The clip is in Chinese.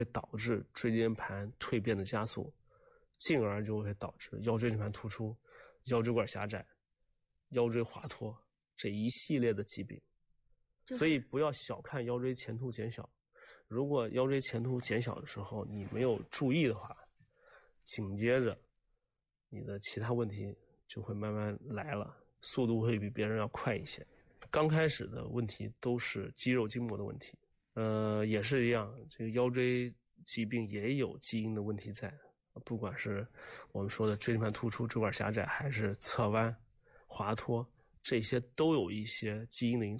会导致椎间盘蜕变的加速，进而就会导致腰椎间盘突出、腰椎管狭窄、腰椎滑脱这一系列的疾病。所以不要小看腰椎前凸减小，如果腰椎前凸减小的时候你没有注意的话，紧接着你的其他问题就会慢慢来了，速度会比别人要快一些。刚开始的问题都是肌肉筋膜的问题，也是一样，这个腰椎疾病也有基因的问题在，不管是我们说的椎间盘突出、椎管狭窄，还是侧弯、滑脱，这些都有一些基因的因素。